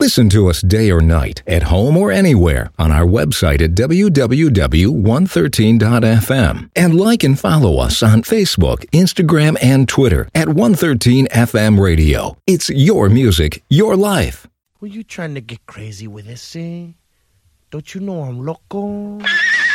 Listen to us day or night, at home or anywhere, on our website at www.113.fm. And like and follow us on Facebook, Instagram, and Twitter at 113FM Radio. It's your music, your life. Were you trying to get crazy with this, eh? Don't you know I'm loco?